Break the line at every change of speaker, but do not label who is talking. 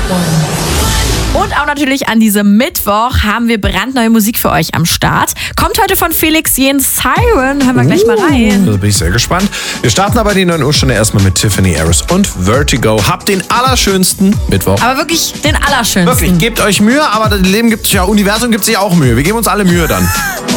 Und auch natürlich an diesem Mittwoch haben wir brandneue Musik für euch am Start. Kommt heute von Felix Jähn, Siren. Hören wir gleich mal rein.
Da bin ich sehr gespannt. Wir starten aber die 9 Uhr Stunde erstmal mit Tiffany Harris und Vertigo. Habt den allerschönsten Mittwoch.
Aber wirklich den allerschönsten.
Wirklich, gebt euch Mühe, aber das Leben gibt sich ja, Universum gibt sich auch Mühe. Wir geben uns alle Mühe dann.